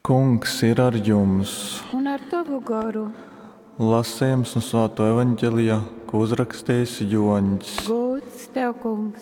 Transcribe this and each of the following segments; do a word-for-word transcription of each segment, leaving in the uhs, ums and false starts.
Kungs ir ar jums. Un ar tavu garu. Lasījums no Svētā evaņģēlijā, ko uzrakstījis Joņs. Gods tev, kungs.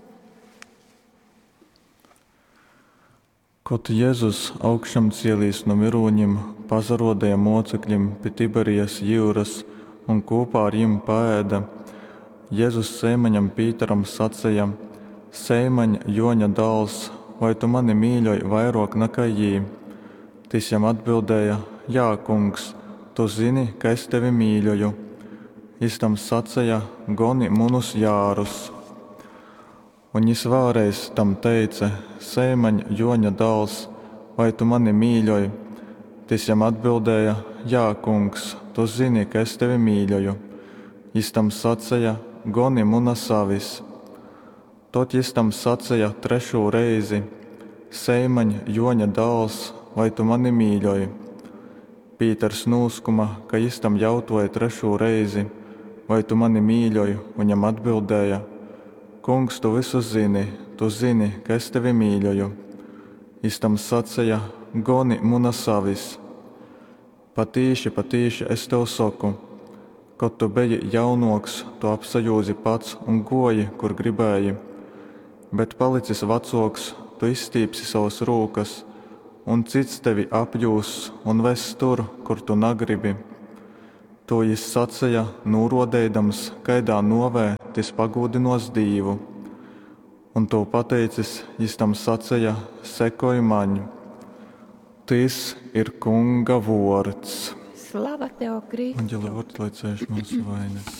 Kaut Jēzus augšām cielīs no miroņiem, pazarodajiem mocekļiem pie Tiberijas jūras un kopā ar viņiem paēda, Jēzus Sēmaņam Pīteram sacīja: Sēmaņa, Joņa dēls, vai tu mani mīļoji vairāk nekā jī? Tas jam atbildēja: Jā, kungs, tu zini, ka es tevi mīļoju. Jis tam sacīja: goni munus jārus. Un jis vēlreiz tam teica: Sēmaņa, Joņa dēls, vai tu mani mīļoji? Tas jam atbildēja: Jā, kungs, tu zini, ka es tevi mīļoju. Jis tam sacīja: goni munas avis. Tot jis tam sacīja trešo reizi: Sēmaņa, Joņa dēls, vai tu mani mīļoji? Pīters nūskuma, ka jis tam jautāja trešo reizi: vai tu mani mīļoji? Un viņam atbildēja: Kungs, tu visu zini, tu zini, ka es tevi mīļoju. Jis tam sacīja: goni munas avis. Patīši, patīši es tev saku, kad tu biji jaunoks, tu apsajūzi pats un goji, kur gribēji, bet palicis vecoks, tu izstīpsi savas rūkas, un cits tevi apjūs un ves tur, kur tu negribi. To jis sacīja, nūrodēdams, kaidā novē tis pagūdinos Dīvu. Un to pateicis, jis tam sacīja: sekoj man. Tas ir Kunga vārds. Slava tev, Kristu. Anģeli vārds, lai cieš mūsu vainas.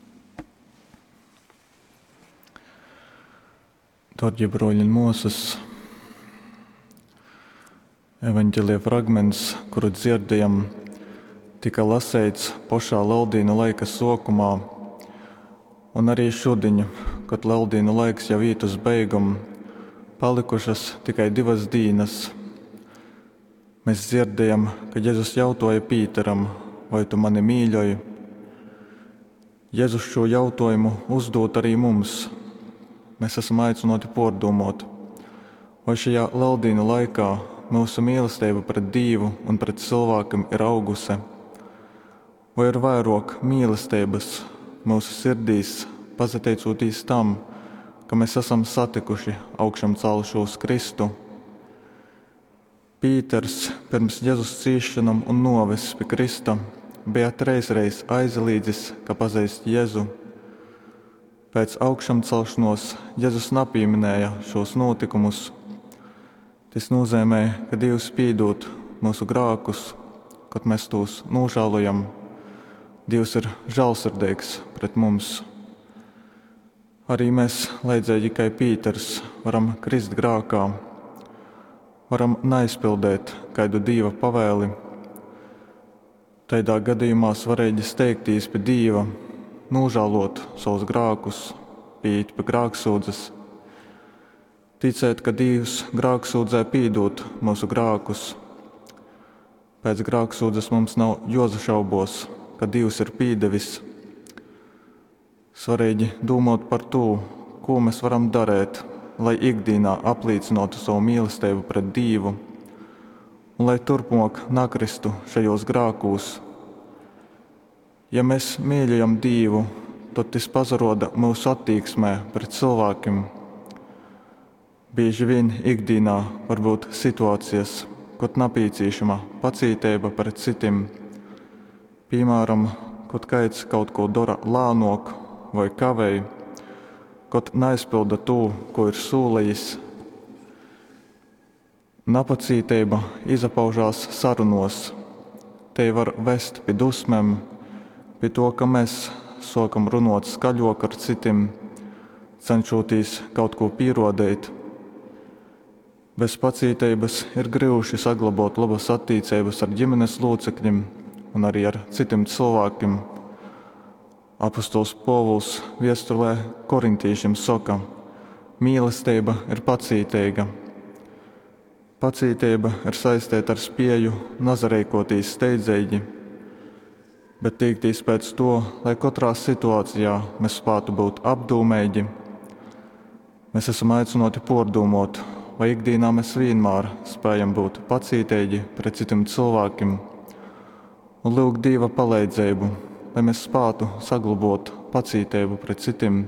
Dārgie broļi un mūsas, evaņģēlija fragments, kuru dzirdējam, tika lasīts pašā Leldīna laika sākumā, un arī šodien, kad Leldīna laiks jau īt uz beigām, palikušas tikai divas dienas. Mēs dzirdējam, ka Jēzus jautāja Pīteram: vai tu mani mīļoji? Jēzus šo jautājumu uzdod arī mums. Mēs esam aicināti pārdomāt, vai šajā Leldīna laikā mūsu mīlestība pret Dievu un pret cilvēkiem ir augusi, vai ir vairāk mīlestības mūsu sirdīs, pateicoties tam, ka mēs esam satikuši augšām celšos Kristu. Pīters pirms Jēzus cīšanām un noves pie Krista bija treizreiz aizlīdzis, ka pazīst Jēzu. Pēc augšām celšanos Jēzus nepieminēja šos notikumus. Tas nozīmē, ka Dievs piedod mūsu grākus, kad mēs tos nožēlojam. Dievs ir žēlsirdīgs pret mums. Arī mēs, līdzīgi kā Pīters, varam krist grākā, varam neizpildīt kādu Dieva pavēli. Tādā gadījumā svarīgi steigties pie Dieva, nožēlot savus grākus, pieiet pie grāksūdzes, ticēt, ka Dievs grāksūdzē piedod mūsu grākus. Pēc grāksūdzes mums nav jāsašaubos, ka Dievs ir pīdevis. Svarīgi domāt par to, ko mēs varam darīt, lai ikdienā apliecinātu savu mīlestību pret Dievu un lai turpmāk nakristu šajos grākos. Ja mēs mīļojam Dievu, tad tas pazaroda mūsu attieksmē pret cilvēkiem. Bieži vien ikdienā var būt situācijas, kad nepieciešama pacietība pret citiem. Piemēram, kad kāds kaut ko dara lēnāk vai kavēj, kad neizpilda to, ko ir solījis. Napacītība izpaužās sarunos. Te var vest pie dusmēm, pie to, ka mēs sākam runāt skaļāk ar citiem, cenšoties kaut ko pierādīt. Bez pacietības ir grūti saglabāt labas attiecības ar ģimenes locekļiem un arī ar citiem cilvēkiem. Apostols Pāvils vēstulē korintiešiem saka: mīlestība ir pacietīga. Pacietība ir saistīta ar spēju nazarēkoties steidzīgi, bet tiekties pēc to, lai katrā situācijā mēs spētu būt apdomīgi. Mēs esam aicināti pārdomāt, vai ikdienā mēs vienmēr spējam būt pacītīgi pret citiem cilvēkiem un lūgt Dieva palīdzību, lai mēs spētu saglabāt pacītību pret citiem.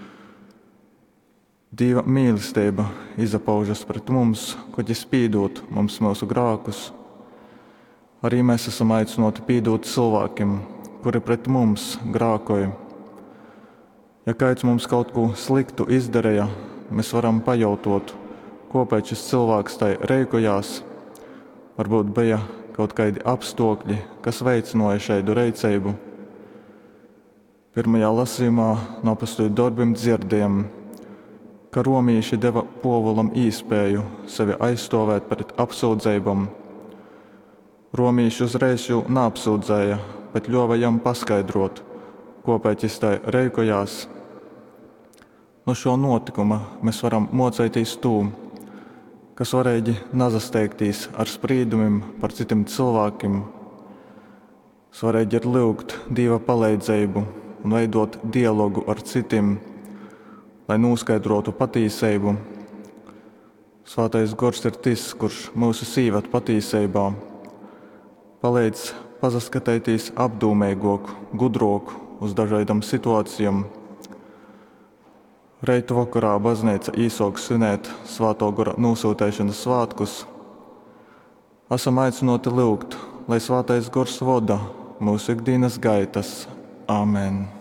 Dieva mīlestība izpaužas pret mums, kad Viņš pīdot mums mūsu grēkus. Arī mēs esam aicināti pīdot cilvēkiem, kuri pret mums grēkoja. Ja kāds mums kaut ko sliktu izdarīja, mēs varam pajautāt, kāpēc šis cilvēks tai rīkojās. Varbūt bija kaut kādi apstākļi, kas veicināja šādu rīcību. Pirmajā lasījumā no apostļu darbiem dzirdējām, ka romieši deva Pāvilam iespēju sevi aizstāvēt pret apsūdzībām. Romieši uzreiz jau neapsūdzēja, bet ļāva viņam paskaidrot, kāpēc viņš tai rīkojās. No šo notikuma mēs varam mācīties to, ka svarīgi nesasteigties ar sprīdumiem par citiem cilvēkiem. Svarīgi ir lūgt Dieva palīdzību un veidot dialogu ar citiem, lai noskaidrotu patiesību. Svētais Gars ir tas, kurš mūsu sīvat patiesībā, palīdz paskatīties apdomīgāk, gudrāk uz dažādām situācijām. Rīt vakarā baznīca īsāk svinēt Svētā Gara nosūtīšanas svētkus. Esam aicināti lūgt, lai Svētais Gars vada mūsu ikdienas gaitas. Āmen!